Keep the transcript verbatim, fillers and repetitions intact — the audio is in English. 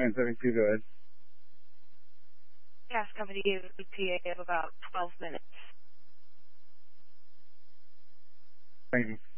nine seventy-two, go ahead. Gas company gave an E T A of about twelve minutes. Thank you.